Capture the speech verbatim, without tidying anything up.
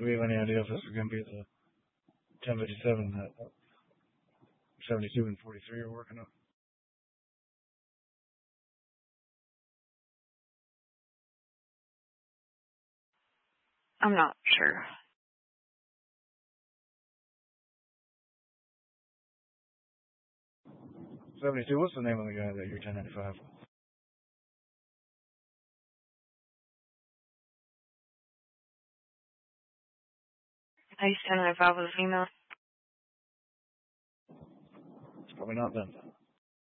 Do we have any idea if this is going to be the ten fifty-seven that seventy-two and forty-three are working on? I'm not sure. seventy-two, what's the name of the guy that you're ten ninety-five with? He's ten ninety-five with a female. It's probably not them.